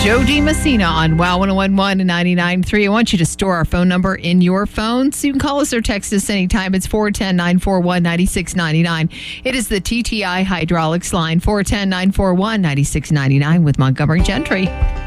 Joe Messina on WOW 101.1 and 99.3. I want you to store our phone number in your phone so you can call us or text us anytime. It's 410-941-9699. It is the TTI Hydraulics line, 410-941-9699 with Montgomery Gentry.